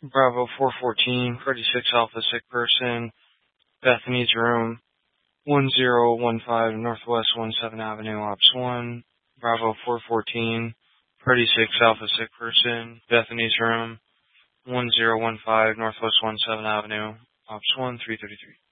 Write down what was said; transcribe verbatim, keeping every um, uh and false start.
Bravo four fourteen, Freddy six Alpha sick person, Bethany's room, one zero one five Northwest one seven Avenue, Ops one. Bravo four fourteen, Freddy six Alpha sick person, Bethany's room, one zero one five Northwest one seven Avenue, Ops one, three thirty-three.